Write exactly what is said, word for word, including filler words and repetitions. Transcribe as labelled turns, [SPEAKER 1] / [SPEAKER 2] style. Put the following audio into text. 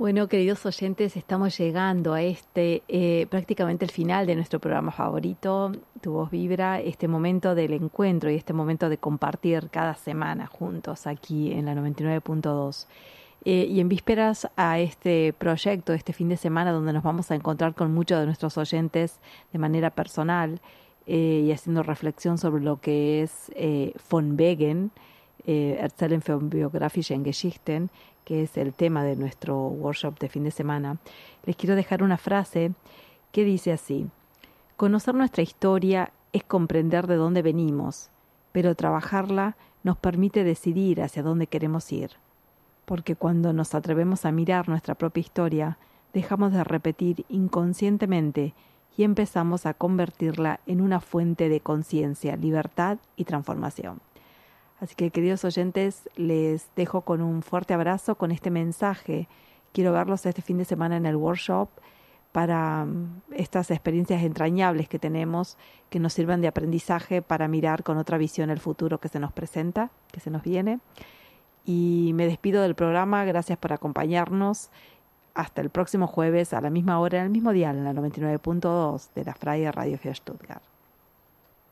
[SPEAKER 1] Bueno, queridos oyentes, estamos llegando a este, eh, prácticamente el final de nuestro programa favorito, Tu Voz Vibra, este momento del encuentro y este momento de compartir cada semana juntos aquí en la noventa y nueve punto dos. Eh, y en vísperas a este proyecto, este fin de semana, donde nos vamos a encontrar con muchos de nuestros oyentes de manera personal eh, y haciendo reflexión sobre lo que es eh, von Wegen, eh, Erzählen von biografischen Geschichten, que es el tema de nuestro workshop de fin de semana, les quiero dejar una frase que dice así: conocer nuestra historia es comprender de dónde venimos, pero trabajarla nos permite decidir hacia dónde queremos ir. Porque cuando nos atrevemos a mirar nuestra propia historia, dejamos de repetir inconscientemente y empezamos a convertirla en una fuente de conciencia, libertad y transformación. Así que, queridos oyentes, les dejo con un fuerte abrazo, con este mensaje. Quiero verlos este fin de semana en el workshop para um, estas experiencias entrañables que tenemos, que nos sirvan de aprendizaje para mirar con otra visión el futuro que se nos presenta, que se nos viene. Y me despido del programa. Gracias por acompañarnos. Hasta el próximo jueves a la misma hora, en el mismo dial, en la noventa y nueve punto dos de la Freie Radio für Stuttgart.